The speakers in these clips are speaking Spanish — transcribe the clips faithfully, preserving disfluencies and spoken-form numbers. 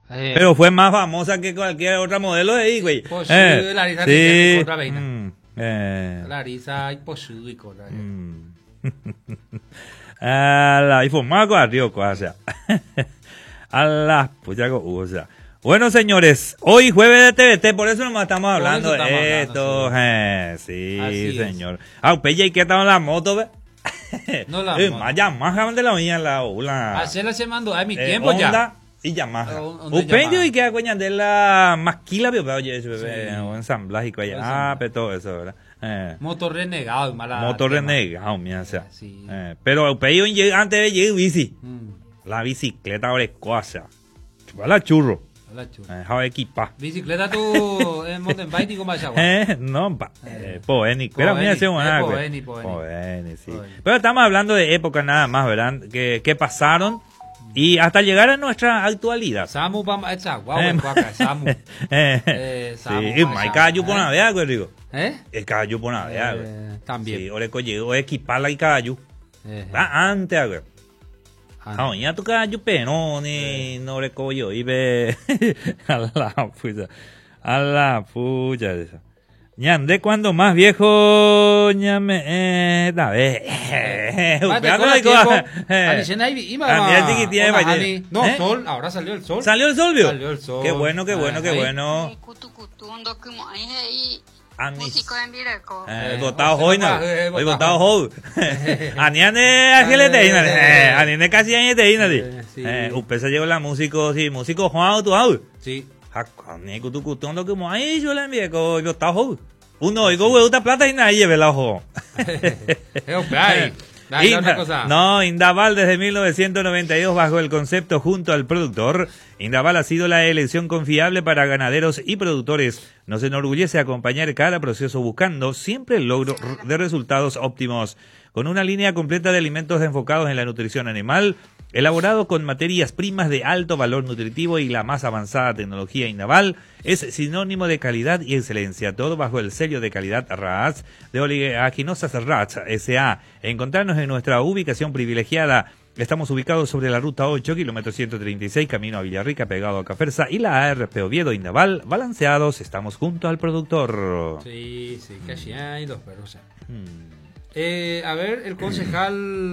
Eh. Pero fue más famosa que cualquier otra modelo de ahí, güey. Pues Eh, sí, Larisa sí. tiene otra vaina. Mm, eh. Larisa y posudo y cosas. Mm. A la informaco arriba, o sea. A la pucha, o sea. Bueno, señores, hoy jueves de T V T, por eso nomás estamos hablando eso estamos de hablando, esto. Eh, sí, Así señor. Ah, Peña, ¿y qué estaba en la moto, ve? No la Eh, moto. más Yamaha de la mía, la la Hacerla se mandó a mi eh, tiempo Honda ya. y Yamaha. Oh, Honda y Upendio Yamaha. y que coña de la maquila, pero oye, eso, Sí. bebé, o ensamblaje y coña. O Ah, ensamblaje. pero todo eso, ¿verdad? Eh. Motor renegado, mala. Motor tema. renegado, mira, o sea. Sí. Eh, pero Upendio antes de llegar bici. Mm, La bicicleta ahora es cosa. Chupala churro. hola, chulo. Eh, Dejaba equipar. Bicicleta tú en mountain bike y con Machagua. Eh, no, pa, eh, Poeni. Pero mira, Poeni, sí, eh, buena, güey. Poeni, Poeni. Poeni, sí. Poeni. Pero estamos hablando de época nada más, ¿verdad? Que, que pasaron y hasta llegar a nuestra actualidad. Samu pa Machagua, Eh, güey, cuaca, Samu. eh, Eh, Samu, sí, y Machagua, más caballo por eh. una vez, güey, digo. ¿Eh? El caballo por una vez, güey. Eh, también. Sí, ahora que llegó a equiparla y caballo. Eh, Ah, antes, güey. ah, Ah, ya tu caballo pero ni no le cojo y ve a la pucha. A la pucha de esa. Ñande cuando más viejo ñame eh da ve. Vale, con el tiempo, Ani Shenai, Ima, Ani chiquitín, Ona, vaya. Ani. No, ¿Eh? sol, ahora salió el sol. ¿Salió el sol, vio? Salió el sol. Qué bueno, qué bueno, Ah, qué ahí. bueno. Ani. Músico en directo. Eh, Eh, votado o sea, hoy, no, ¿no? eh, Hoy votado. votado hoy. Aniane Ángeles de Ina. Eh, Aniane casi años de Ina. Eh, sí. Eh, usted se llegó la músico, sí, músico Juan, tú hablas. Sí. Hakane kutu kutu ndo como ahí yo le envié ko yo está ho. Uno oigo huevuta plata y nadie ve la ojo. Eh, ok, ahí. Dale, otra cosa. No, Indaval desde mil novecientos noventa y dos bajo el concepto junto al productor. Indaval ha sido la elección confiable para ganaderos y productores. Nos enorgullece acompañar cada proceso buscando siempre el logro de resultados óptimos. Con una línea completa de alimentos enfocados en la nutrición animal, elaborado con materias primas de alto valor nutritivo y la más avanzada tecnología Indaval, es sinónimo de calidad y excelencia, todo bajo el sello de calidad RAAS de Oleaginosas RAAS S A Encontrarnos en nuestra ubicación privilegiada. Estamos ubicados sobre la ruta ocho, kilómetro ciento treinta y seis, camino a Villarrica, pegado a Caferza, y la A R P Oviedo Indaval, balanceados, estamos junto al productor. Sí, sí, casi hay dos perros. Hmm. Eh, a ver, el concejal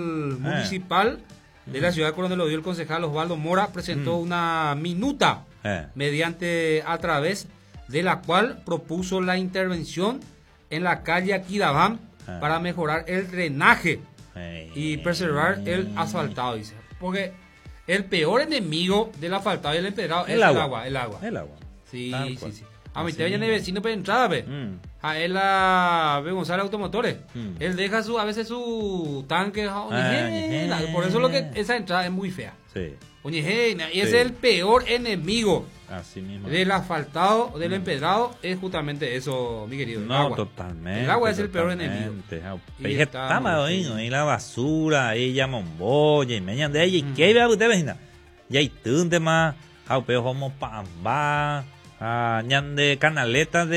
municipal de la ciudad de Coronel Oviedo, el concejal Osvaldo Mora, presentó Mm. una minuta Eh. mediante a través de la cual propuso la intervención en la calle Aquidabam Ah. para mejorar el drenaje Eh. y preservar el asfaltado, dice. Porque el peor enemigo del asfaltado y el empedrado es El el agua. agua, el agua. El agua. Sí, Tal sí, cual. sí. A mí Así te vayan el mismo. vecino para entrada, ve. Mm. A él la ve González Automotores. Mm. Él deja su, a veces su tanque. Ah, oñejena. ñejena. Por eso lo que esa entrada es muy fea. Sí, Oñejena. Y ese Sí. es el peor enemigo así mismo. del asfaltado, del empedrado. Es justamente eso, mi querido. el No, agua. totalmente. El agua es el peor enemigo. totalmente. Ah, Y pero está está muy mal, feo. y la basura, ahí llama un boya, y me llaman de ella, y Mm. qué vea usted, vecina. Y hay tunte más, ah, pero como pamba, ah, ñan de canaleta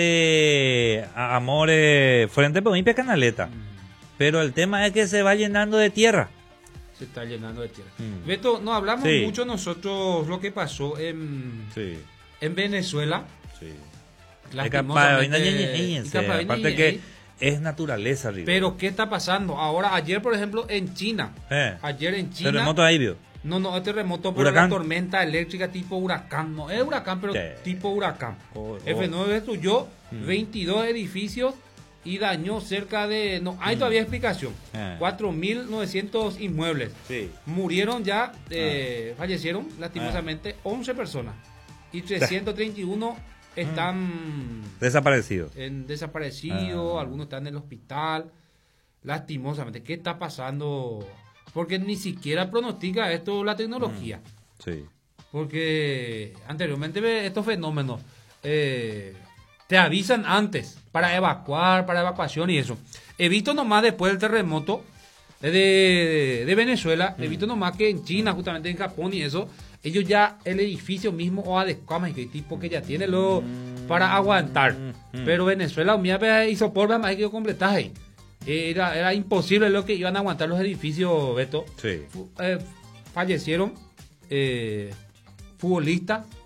de ah, amores, frente pero limpia canaleta. Mm. Pero el tema es que se va llenando de tierra. Se está llenando de tierra. Mm. Beto, no hablamos Sí. mucho nosotros lo que pasó en, Sí, en Venezuela. sí. Lastimosamente, y capaz de Aparte ñe- que es naturaleza, Rigo. Pero, ¿qué está pasando? Ahora, ayer, por ejemplo, en China. Eh, Ayer en China. terremoto ahí, vio. No, no, es terremoto, pero ¿Huracán? la tormenta eléctrica tipo huracán. No es huracán, pero Sí. tipo huracán. Oh, oh. F nueve destruyó Mm. veintidós edificios y dañó cerca de... No, hay todavía explicación. Eh. cuatro mil novecientos inmuebles. Sí. Murieron ya, eh, Ah. fallecieron lastimosamente once personas. Y trescientos treinta y uno están Desaparecido. en desaparecido, Ah. algunos están en el hospital. Lastimosamente, ¿qué está pasando? Porque ni siquiera pronostica esto la tecnología. Sí. Porque anteriormente ve, estos fenómenos eh, te avisan antes para evacuar, para evacuación y eso. He visto nomás después del terremoto de, de, de Venezuela, he visto nomás que en China, justamente en Japón y eso, ellos ya el edificio mismo o adecuados, que tipo que ya tiene lo para aguantar. Mm. Pero Venezuela, mira, ve, hizo por más que yo completaje. Era, era imposible lo que iban a aguantar los edificios, Beto. Sí. Fu- eh, fallecieron eh, futbolistas